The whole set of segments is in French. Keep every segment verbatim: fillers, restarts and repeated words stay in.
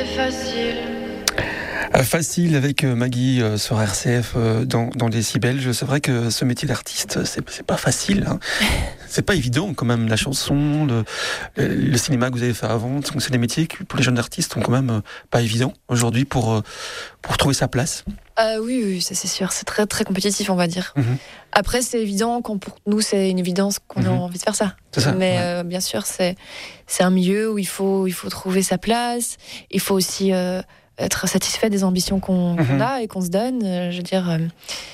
c'est facile. Facile avec Maggie euh, sur R C F euh, dans, dans Décibel. C'est vrai que ce métier d'artiste, c'est, c'est pas facile. Hein. C'est pas évident quand même. La chanson, le, le, le cinéma que vous avez fait avant, donc c'est des métiers qui pour les jeunes artistes sont quand même euh, pas évidents aujourd'hui pour, euh, pour trouver sa place. Euh, oui, oui, ça c'est sûr. C'est très très compétitif, on va dire. Mm-hmm. Après, c'est évident quand pour nous c'est une évidence qu'on mm-hmm. a envie de faire ça. C'est ça. Mais ouais. euh, bien sûr, c'est c'est un milieu où il faut il faut trouver sa place. Il faut aussi euh, être satisfait des ambitions qu'on, mm-hmm. qu'on a et qu'on se donne. Euh, je veux dire, il euh,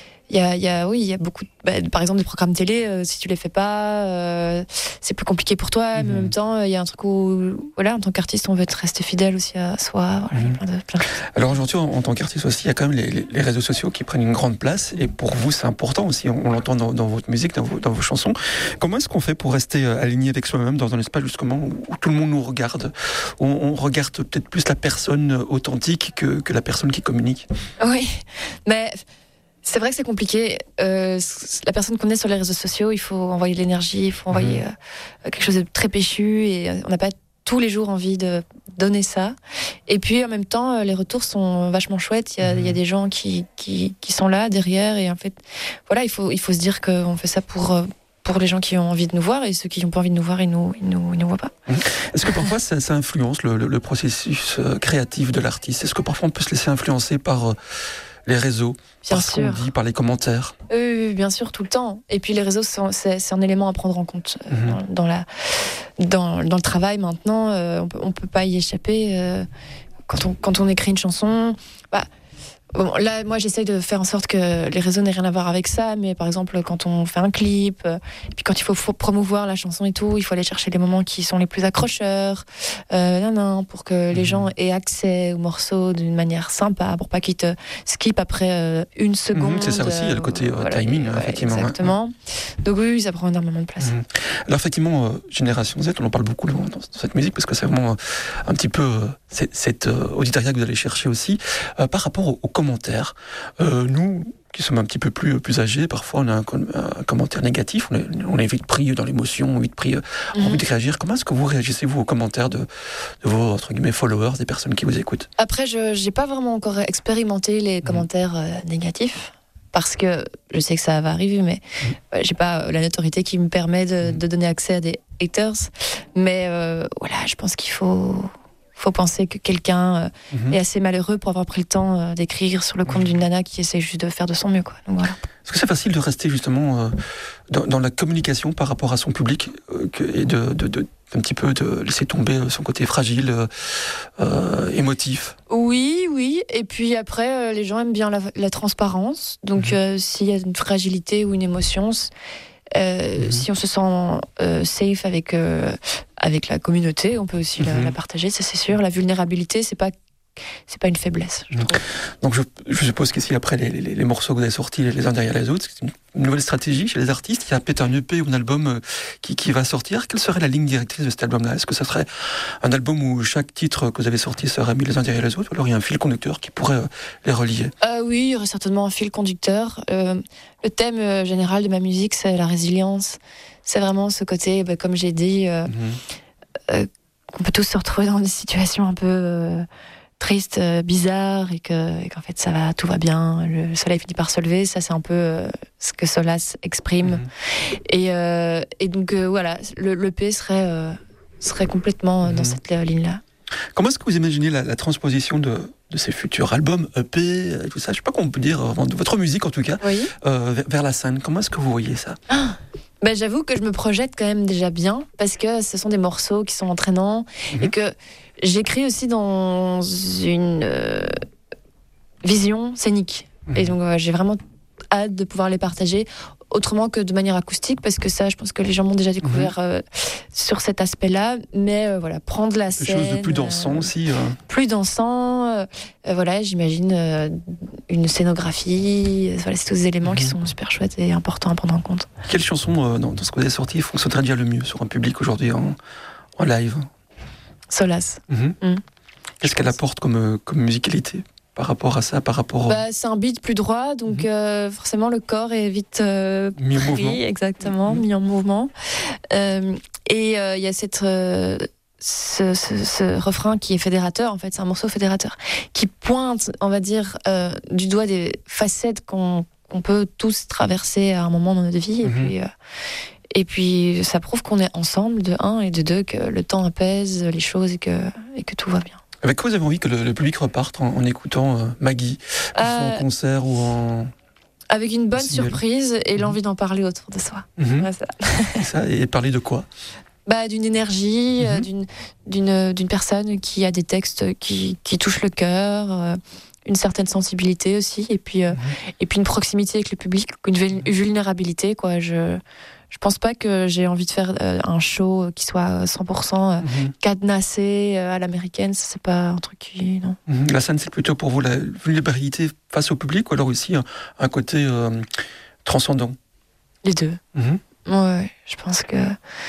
y a, y a, oui, il y a beaucoup, de, bah, par exemple, des programmes télé. Euh, si tu les fais pas, euh, c'est plus compliqué pour toi. Mm-hmm. Mais en même temps, il y a un truc où, voilà, en tant qu'artiste, on veut être rester fidèle aussi à soi. Voilà, mm-hmm. plein de, plein de choses. Alors aujourd'hui, en, en tant qu'artiste aussi, il y a quand même les, les, les réseaux sociaux qui prennent une grande place. Et pour vous, c'est important aussi. On, on l'entend dans, dans votre musique, dans vos, dans vos chansons. Comment est-ce qu'on fait pour rester aligné avec soi-même dans un espace justement où, où tout le monde nous regarde, où on, on regarde peut-être plus la personne authentique que, que la personne qui communique? Oui, mais c'est vrai que c'est compliqué. Euh, la personne qu'on est sur les réseaux sociaux, il faut envoyer de l'énergie, il faut envoyer mmh. euh, quelque chose de très péchu et on n'a pas tous les jours envie de donner ça. Et puis en même temps, les retours sont vachement chouettes. Il y a, mmh. il y a des gens qui, qui, qui sont là derrière et en fait, voilà, il faut, il faut se dire qu'on fait ça pour... pour les gens qui ont envie de nous voir et ceux qui n'ont pas envie de nous voir, ils nous, ils nous, ils nous voient pas. Est-ce que parfois ça, ça influence le, le, le processus créatif de l'artiste? Est-ce que parfois on peut se laisser influencer par les réseaux, bien par sûr. ce qu'on dit, par les commentaires? Oui, bien sûr, tout le temps. Et puis les réseaux, c'est, c'est un élément à prendre en compte mm-hmm. dans, dans, la, dans, dans le travail maintenant. Euh, on peut, on peut pas y échapper. Euh, quand, on, quand on écrit une chanson, bah, bon, là, moi, j'essaye de faire en sorte que les réseaux n'aient rien à voir avec ça, mais par exemple, quand on fait un clip, euh, et puis quand il faut, faut promouvoir la chanson et tout, il faut aller chercher les moments qui sont les plus accrocheurs, euh, nan, nan, pour que les gens aient accès au morceau d'une manière sympa, pour pas qu'ils te skippent après euh, une seconde. Mmh, c'est ça aussi, il y a le côté euh, voilà, timing, ouais, effectivement. Exactement. Hein. Donc oui, ça prend énormément de place. Mmh. Alors effectivement, euh, Génération Z, on en parle beaucoup dans, dans cette musique, parce que c'est vraiment euh, un petit peu euh, cette, cette euh, auditoria que vous allez chercher aussi, euh, par rapport au, au commentaires. Euh, nous, qui sommes un petit peu plus, plus âgés, parfois on a un, un commentaire négatif, on est, on est vite pris dans l'émotion, on est vite pris, mm-hmm. envie de réagir. Comment est-ce que vous réagissez, vous, aux commentaires de, de vos, entre guillemets, followers, des personnes qui vous écoutent? Après, je n'ai pas vraiment encore expérimenté les commentaires mm-hmm. euh, négatifs, parce que je sais que ça va arriver, mais mm-hmm. euh, j'ai pas la notoriété qui me permet de, mm-hmm. de donner accès à des haters. Mais euh, voilà, je pense qu'il faut... faut penser que quelqu'un euh, mmh. est assez malheureux pour avoir pris le temps euh, d'écrire sur le compte mmh. d'une nana qui essaie juste de faire de son mieux, quoi. Donc, voilà. Est-ce que c'est facile de rester justement euh, dans, dans la communication par rapport à son public euh, que, et de, de, de un petit peu de laisser tomber son côté fragile, euh, euh, émotif? Oui, oui. Et puis après, euh, les gens aiment bien la, la transparence. Donc mmh. euh, s'il y a une fragilité ou une émotion, Euh, mmh. si on se sent euh, safe avec euh, avec la communauté, on peut aussi mmh. la, la partager, ça c'est sûr. La vulnérabilité, c'est pas c'est pas une faiblesse, je trouve. Donc je, je suppose qu'ici après les, les, les morceaux que vous avez sortis les uns derrière les autres, c'est une nouvelle stratégie chez les artistes. Il y a peut-être un E P ou un album qui, qui va sortir. Quelle serait la ligne directrice de cet album-là? Est-ce que ça serait un album où chaque titre que vous avez sorti serait mis les uns derrière les autres, ou alors il y a un fil conducteur qui pourrait les relier? euh, Oui, il y aurait certainement un fil conducteur. Euh, le thème euh, général de ma musique, c'est la résilience. C'est vraiment ce côté, bah, comme j'ai dit, euh, mm-hmm. euh, qu'on peut tous se retrouver dans des situations un peu euh, tristes, euh, bizarres, et, que, et qu'en fait ça va, tout va bien, le soleil finit par se lever. Ça, c'est un peu euh, ce que Solace exprime. Mm-hmm. Et, euh, et donc euh, voilà, le, l'E P serait, euh, serait complètement mm-hmm. dans cette euh, ligne-là. Comment est-ce que vous imaginez la, la transposition de, de ces futurs albums, E P, et tout ça, je sais pas comment on peut dire, de votre musique en tout cas, oui. euh, vers, vers la scène? Comment est-ce que vous voyez ça? ah Ben, j'avoue que je me projette quand même déjà bien, parce que ce sont des morceaux qui sont entraînants, mmh. et que j'écris aussi dans une euh, vision scénique. Mmh. Et donc, euh, j'ai vraiment hâte de pouvoir les partager autrement que de manière acoustique, parce que ça, je pense que les gens m'ont déjà découvert mmh. euh, sur cet aspect-là. Mais euh, voilà, prendre la scène... Quelque chose de plus dansant euh, aussi. Euh... Plus dansant. Euh, euh, voilà, j'imagine euh, une scénographie. Voilà, c'est tous des éléments mmh. qui sont super chouettes et importants à prendre en compte. Quelle chanson euh, dans, dans ce que vous avez sorti fonctionnerait déjà le mieux sur un public aujourd'hui en, en live? Solace. Mmh. Mmh. Qu'est-ce qu'elle apporte comme, comme musicalité par rapport à ça, par rapport au... bah, c'est un beat plus droit, donc mmh. euh, forcément le corps est vite euh, mis en mouvement. Exactement, mmh. mis en mouvement. Euh, et il euh, y a cette, euh, ce, ce, ce refrain qui est fédérateur, en fait, c'est un morceau fédérateur, qui pointe, on va dire, euh, du doigt des facettes qu'on, qu'on peut tous traverser à un moment dans notre vie. Mm-hmm. Et puis, euh, et puis, ça prouve qu'on est ensemble, de un, et de deux, que le temps apaise les choses et que, et que tout va bien. Avec quoi vous avez envie que le, le public reparte en, en écoutant euh, Maggie, que ce soit euh, en concert ou en... Avec une bonne surprise et mmh. l'envie d'en parler autour de soi. Mmh. Ouais, ça. Et, ça, et parler de quoi? Bah, d'une énergie, mmh. euh, d'une, d'une, d'une personne qui a des textes qui, qui touchent le cœur, euh, une certaine sensibilité aussi, et puis, euh, mmh. et puis une proximité avec le public, une vulnérabilité, quoi. Je... Je pense pas que j'ai envie de faire euh, un show qui soit cent pour cent euh, mmh. cadenassé euh, à l'américaine. Ça, c'est pas un truc qui... Non. Mmh. La scène, c'est plutôt pour vous la vulnérabilité face au public ou alors aussi un, un côté euh, transcendant? Les deux. Mmh. Ouais, je pense que...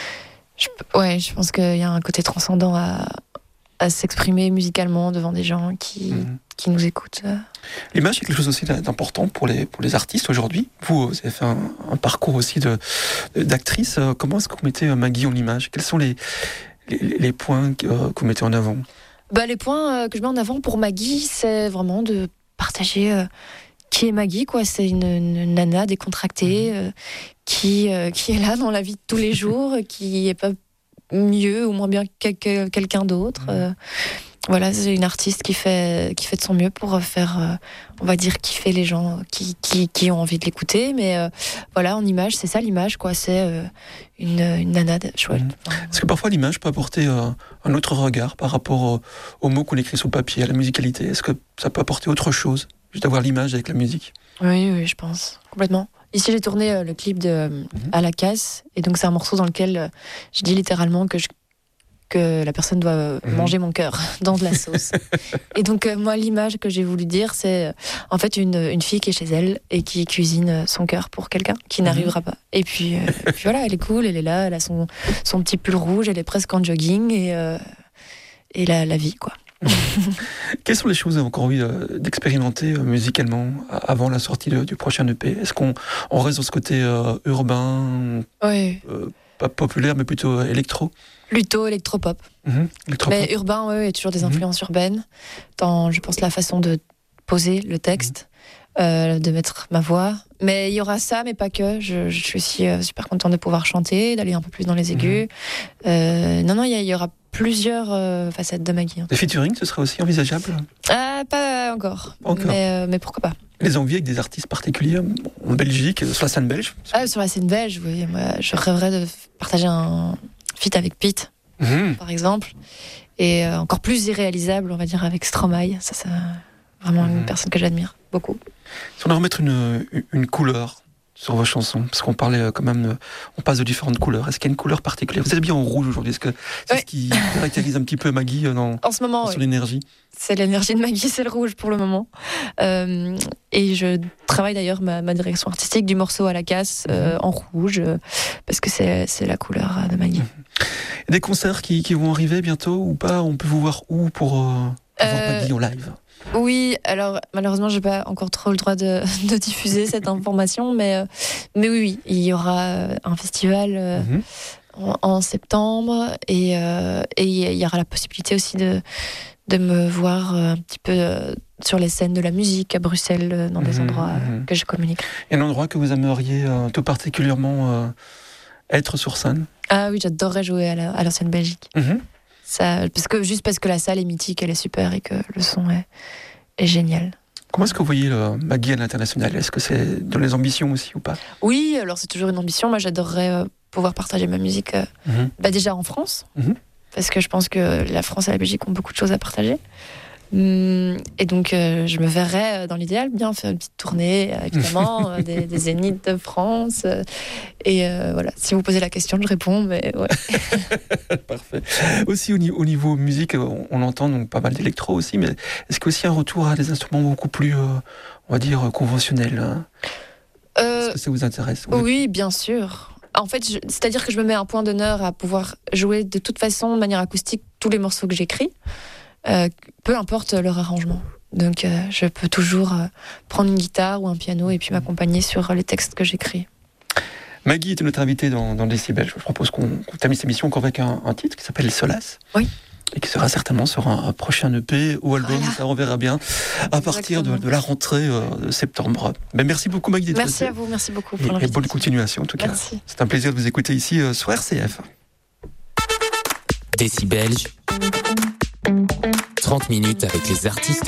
Je, ouais, je pense qu'il y a un côté transcendant à, à s'exprimer musicalement devant des gens qui... Mmh. qui nous écoutent. L'image est quelque chose aussi d'important pour les, pour les artistes aujourd'hui. Vous, vous avez fait un, un parcours aussi de, d'actrice. Comment est-ce que vous mettez Maggie en image? Quels sont les, les, les points que, que vous mettez en avant? Bah, les points que je mets en avant pour Maggie, c'est vraiment de partager euh, qui est Maggie, quoi. C'est une, une nana décontractée euh, qui, euh, qui est là dans la vie de tous les jours, qui n'est pas mieux ou moins bien que, que quelqu'un d'autre. Mmh. Euh, Voilà, c'est une artiste qui fait, qui fait de son mieux pour faire, euh, on va dire, kiffer les gens qui, qui, qui ont envie de l'écouter. Mais euh, voilà, en image, c'est ça l'image, quoi. C'est euh, une, une nana chouette. Mmh. Est-ce que parfois l'image peut apporter euh, un autre regard par rapport euh, aux mots qu'on écrit sur papier, à la musicalité? Est-ce que ça peut apporter autre chose, juste avoir l'image avec la musique? Oui, oui, je pense, complètement. Ici, j'ai tourné euh, le clip de euh, mmh. À la casse, et donc c'est un morceau dans lequel euh, je dis littéralement que je que la personne doit mmh. manger mon cœur dans de la sauce. Et donc, euh, moi, l'image que j'ai voulu dire, c'est euh, en fait une, une fille qui est chez elle et qui cuisine son cœur pour quelqu'un qui mmh. n'arrivera pas. Et puis, euh, et puis voilà, elle est cool, elle est là, elle a son, son petit pull rouge, elle est presque en jogging et, euh, et la, la vie, quoi. Quelles sont les choses que vous avez encore envie d'expérimenter musicalement avant la sortie de, du prochain E P? Est-ce qu'on on reste dans ce côté euh, urbain, oui. euh, pas populaire, mais plutôt électro? Plutôt électropop. Mmh, électropop. Mais urbain, oui, il y a toujours des influences mmh. urbaines. Dans, je pense, la façon de poser le texte, mmh. euh, de mettre ma voix. Mais il y aura ça, mais pas que. Je, je suis aussi euh, super contente de pouvoir chanter, d'aller un peu plus dans les aigus. Mmh. Euh, non, non, il y, y aura plusieurs euh, facettes de Maggie. Des featuring, ce serait aussi envisageable? euh, Pas encore. encore. Mais, euh, mais pourquoi pas? Les envies avec des artistes particuliers en Belgique, sur la scène belge? Ah, sur la scène belge, oui. Moi, je rêverais de partager un feat avec Pete, mmh. par exemple. Et euh, encore plus irréalisable, on va dire, avec Stromae. Ça, c'est vraiment mmh. une personne que j'admire beaucoup. Si on doit remettre une, une couleur sur vos chansons, parce qu'on parlait quand même, on passe de différentes couleurs. Est-ce qu'il y a une couleur particulière? Vous êtes bien en rouge aujourd'hui. Est-ce que c'est ouais. ce qui caractérise un petit peu Maggie dans, en ce moment, dans son oui. énergie? C'est l'énergie de Maggie, c'est le rouge pour le moment. Euh, et je travaille d'ailleurs ma, ma direction artistique du morceau À la casse euh, mmh. en rouge, euh, parce que c'est, c'est la couleur de Maggie. Mmh. Des concerts qui, qui vont arriver bientôt ou pas? On peut vous voir où pour, euh, pour euh, voir Maggie en live? Oui, alors malheureusement, j'ai pas encore trop le droit de, de diffuser cette information, mais, euh, mais oui, oui, il y aura un festival euh, mmh. en, en septembre et euh, et il y aura la possibilité aussi de de me voir un petit peu euh, sur les scènes de la musique à Bruxelles, dans des mmh. endroits euh, que je communique. Et un endroit que vous aimeriez euh, tout particulièrement euh, être sur scène? Ah oui, j'adorerais jouer à, la, à l'ancienne Belgique. Mmh. Ça, parce que, juste parce que la salle est mythique, elle est super et que le son est, est génial. Comment est-ce que vous voyez le Maggie à l'international? Est-ce que c'est dans les ambitions aussi ou pas? Oui, alors c'est toujours une ambition. Moi, j'adorerais euh, pouvoir partager ma musique euh, mmh. bah, déjà en France, mmh. parce que je pense que la France et la Belgique ont beaucoup de choses à partager. Et donc, euh, je me verrais, dans l'idéal, bien faire une petite tournée, euh, évidemment, euh, des, des zéniths de France. Euh, et euh, voilà, si vous posez la question, je réponds, mais ouais. Parfait. Aussi, au, au niveau musique, on, on entend donc pas mal d'électro aussi, mais est-ce qu'il y a aussi un retour à des instruments beaucoup plus, euh, on va dire, conventionnels, hein? euh, Est-ce que ça vous intéresse? vous Oui, êtes... bien sûr. En fait, je, c'est-à-dire que je me mets un point d'honneur à pouvoir jouer de toute façon, de manière acoustique, tous les morceaux que j'écris. Euh, peu importe leur arrangement. Donc euh, je peux toujours euh, prendre une guitare ou un piano et puis m'accompagner sur les textes que j'écris. Maggie était notre invitée dans, dans Décibel. Je propose qu'on, qu'on termine cette émission encore avec un, un titre qui s'appelle Solace. Oui. Et qui sera certainement sur un, un prochain E P ou album, voilà. Ça on verra bien, à partir de, de la rentrée euh, de septembre. Ben, merci beaucoup Maggie d'être Merci à vous, merci beaucoup pour l'invitation. Et, et bonne continuation en tout cas. Merci. C'est un plaisir de vous écouter ici euh, sur R C F. Décibel, trente minutes avec les artistes